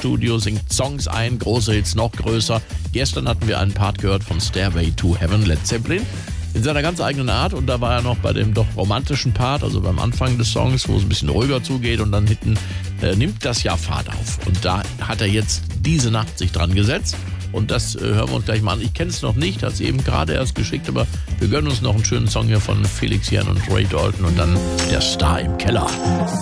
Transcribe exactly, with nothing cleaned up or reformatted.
Studio, singt Songs ein, große Hits noch größer. Gestern hatten wir einen Part gehört von Stairway to Heaven, Led Zeppelin, in seiner ganz eigenen Art. Und da war er noch bei dem doch romantischen Part, also beim Anfang des Songs, wo es ein bisschen ruhiger zugeht. Und dann hinten äh, nimmt das ja Fahrt auf. Und da hat er jetzt diese Nacht sich dran gesetzt. Und das äh, hören wir uns gleich mal an. Ich kenne es noch nicht, hat es eben gerade erst geschickt, aber wir gönnen uns noch einen schönen Song hier von Felix Jähn und Ray Dalton und dann der Star im Keller.